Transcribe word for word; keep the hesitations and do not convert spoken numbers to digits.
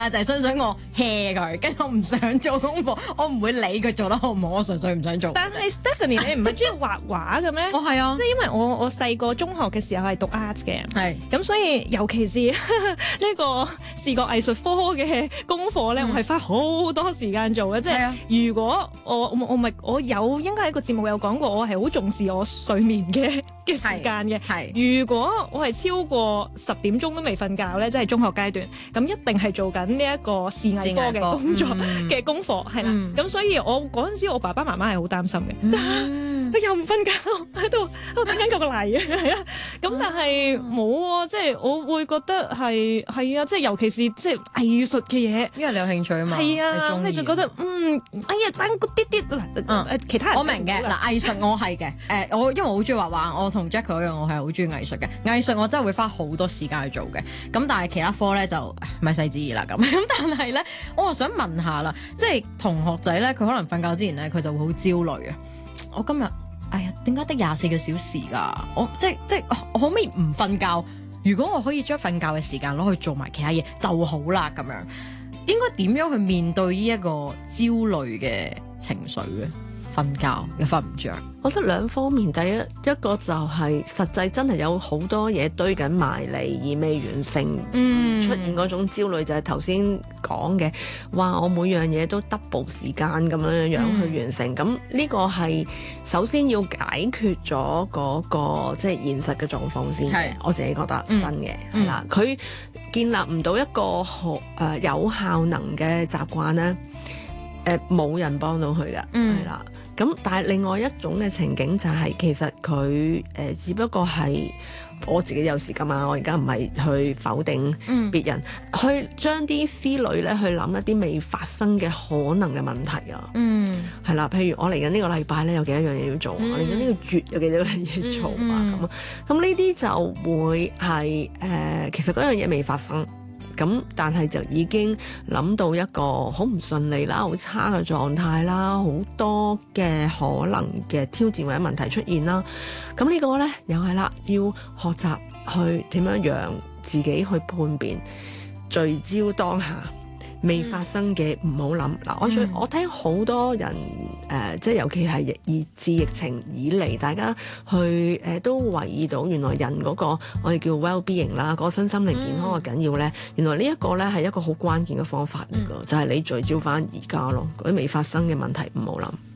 就係純粹我 hea 佢，跟住我唔想做功課，我唔會理佢做得好唔好，我純粹唔想做。 但係 Stephanie 你唔係中意畫畫嘅咩？ 我係啊， 即係因為我我細個中學嘅時候係讀 art 嘅， 係咁所以尤其是呢個視覺藝術科嘅功課咧，嗯、我係花好多時間做嘅。即係、啊、如果我我我咪我有應該喺個節目有講過，我係好重視我睡眠嘅嘅時間嘅。係如果我係超過十點鐘都未瞓覺咧，即係中學階段，咁一定係做緊呢一個視藝科嘅工作嘅、嗯、功課係啦。咁、嗯、所以我嗰陣時我爸爸媽媽係好擔心嘅，即係佢又唔瞓覺喺度喺度等緊個嚟嘅，係啊。咁但係冇喎，即係我會覺得係係啊，即係尤其是即係藝術嘅嘢， 因為你有興趣啊嘛。係啊，你就覺得嗯，哎呀爭嗰啲啲嗱，其他人我明嘅嗱，藝術我係嘅誒，我因為我好中意畫畫，我同 Jack 一樣，我係好中意藝術嘅藝術，我真係會花好多時間去做嘅。咁但係其他科咧就咪細旨意啦咁。咁但係咧，我話想問下啦，即係同學仔咧，佢可能瞓覺之前咧，佢就會好焦慮啊。我今日哎呀，點解得廿四個小時㗎？我即係即係我可唔可以唔瞓覺？如果我可以將瞓覺嘅時間攞去做埋其他嘢就好啦，咁樣應該點樣去面對呢一個焦慮嘅情緒咧？瞓覺又瞓唔着， 我覺得兩方面，第一一個就係實際真係有好多嘢堆緊埋嚟而未完成，嗯、出現嗰種焦慮就係頭先講嘅，哇！我每樣嘢都 double 時間咁樣樣去完成，咁呢、嗯、個係首先要解決咗嗰、嗰個即係、就是、現實嘅狀況先嘅，是我自己覺得真嘅係啦，佢、嗯、建立唔到一個好誒、呃、有效能嘅習慣咧，誒、呃、冇人幫到佢㗎，係啦、嗯。咁但係另外一種嘅情景就係、是、其實佢誒、呃、只不過係我自己有時㗎嘛，我而家唔係去否定別人，嗯、去將啲思慮咧去諗一啲未發生嘅可能嘅問題啊，嗯，係啦，譬如我嚟緊呢個禮拜咧有幾多樣嘢要做，嗯、我嚟緊呢個月有幾多樣嘢做啊，咁啊、嗯，咁呢啲就會係誒、呃、其實嗰樣嘢未發生。咁，但係就已經諗到一個好唔順利啦、好差嘅狀態啦、好多嘅可能嘅挑戰或者問題出現啦。咁呢個呢，又係啦，要學習去點樣讓自己去判別、聚焦當下。未發生嘅唔好諗嗱，我最我聽好多人誒、呃，即係尤其係疫自疫情以嚟，大家去誒、呃、都留意到原來人嗰、那個我哋叫 well-being 啦，嗰個身心靈健康嘅緊要咧，原來呢一個咧係一個好關鍵嘅方法嚟㗎，嗯、就係你聚焦翻而家咯，嗰啲未發生嘅問題唔好諗。